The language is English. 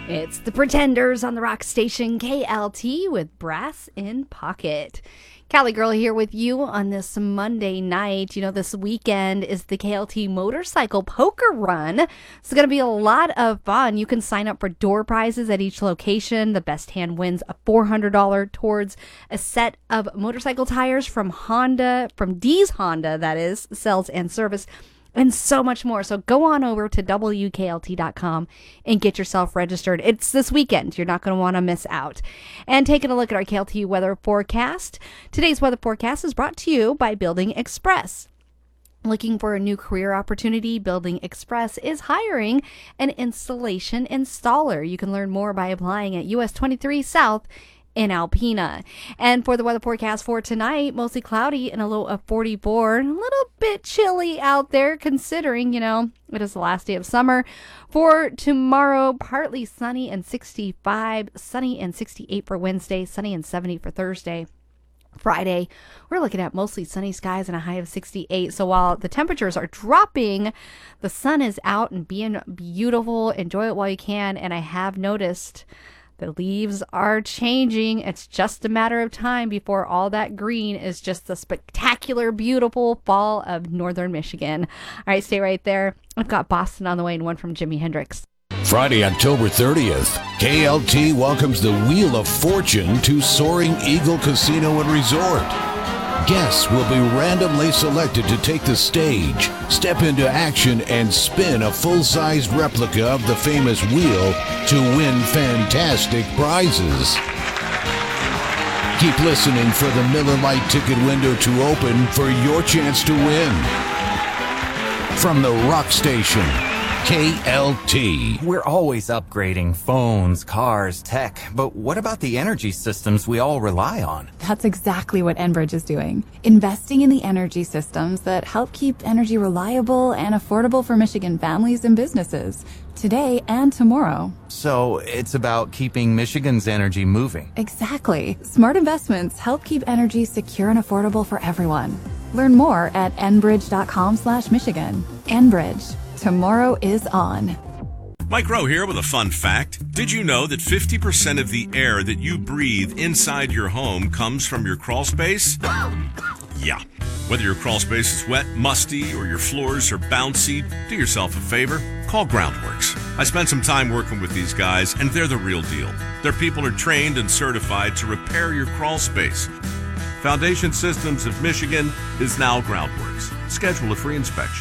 It's the Pretenders on the rock station KLT with Brass in Pocket. Callie Girl here with you on this Monday night. You know, this weekend is the KLT Motorcycle Poker Run. It's going to be a lot of fun. You can sign up for door prizes at each location. The best hand wins a $400 towards a set of motorcycle tires from Honda, from D's Honda, that is, sales and service, and so much more. So go on over to WKLT.com and get yourself registered. It's this weekend. You're not going to want to miss out. And taking a look at our KLT weather forecast. Today's weather forecast is brought to you by Building Express. Looking for a new career opportunity? Building Express is hiring an installation installer. You can learn more by applying at US 23 South in Alpena. And for the weather forecast for tonight, mostly cloudy and a low of 44. A little bit chilly out there considering, you know, it is the last day of summer. For tomorrow, partly sunny and 65, sunny and 68 for Wednesday, sunny and 70 for Thursday. Friday, we're looking at mostly sunny skies and a high of 68. So while the temperatures are dropping, the sun is out and being beautiful. Enjoy it while you can. And I have noticed the leaves are changing. It's just a matter of time before all that green is just the spectacular, beautiful fall of northern Michigan. All right, stay right there. I've got Boston on the way and one from Jimi Hendrix. Friday, October 30th, KLT welcomes the Wheel of Fortune to Soaring Eagle Casino and Resort. Guests will be randomly selected to take the stage, step into action, and spin a full-sized replica of the famous wheel to win fantastic prizes. Keep listening for the Miller Lite ticket window to open for your chance to win. From the rock station, KLT. We're always upgrading phones, cars, tech, but what about the energy systems we all rely on? That's exactly what Enbridge is doing. Investing in the energy systems that help keep energy reliable and affordable for Michigan families and businesses, today and tomorrow. So it's about keeping Michigan's energy moving. Exactly. Smart investments help keep energy secure and affordable for everyone. Learn more at enbridge.com/Michigan. Enbridge. Tomorrow is on. Mike Rowe here with a fun fact. Did you know that 50% of the air that you breathe inside your home comes from your crawl space? Yeah. Whether your crawl space is wet, musty, or your floors are bouncy, do yourself a favor. Call Groundworks. I spent some time working with these guys, and they're the real deal. Their people are trained and certified to repair your crawl space. Foundation Systems of Michigan is now Groundworks. Schedule a free inspection.